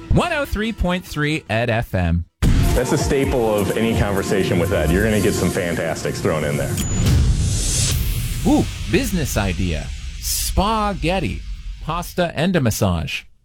103.3 Ed FM. That's a staple of any conversation with Ed. You're going to get some fantastics thrown in there. Ooh, business idea. Spaghetti. Pasta and a massage.